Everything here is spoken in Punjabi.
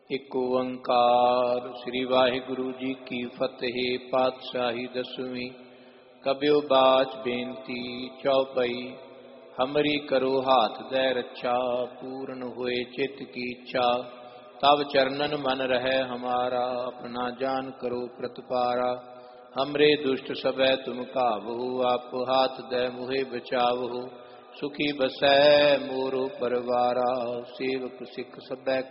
ਇੱਕ ਓੰਕਾਰ। ਸ੍ਰੀ ਵਾਹਿਗੁਰੂ ਜੀ ਕੀ ਫਤਿਹ। ਪਾਤਸ਼ਾਹੀ ਦਸਵੀਂ। ਕਬਿਓ ਬਾਚ ਬੇਨਤੀ ਚੌਪਈ। ਹਮਰੀ ਕਰੋ ਹਾਥ ਦੈ ਰੱਛਾ, ਪੂਰਨ ਹੋਏ ਚਿਤ ਕੀ ਇੱਛਾ। ਤਬ ਚਰਨਨ ਮਨ ਰਹਿ ਹਮਾਰਾ, ਆਪਣਾ ਜਾਨ ਕਰੋ ਪ੍ਰਤਪਾਰਾ। ਹਮਰੇ ਦੁਸ਼ਟ ਸਭੈ ਤੁਮ ਘਾਵਹੁ, ਆਪ ਹਾਥ ਦੈ ਮੁਹਿ ਬਚਾਵਹੁ। ਸੁਖੀ ਬਸੈ ਮੋਰੋ ਪਰਵਾਰਾ, ਸੇਵਕ ਸਿੱਖ ਸਭੈ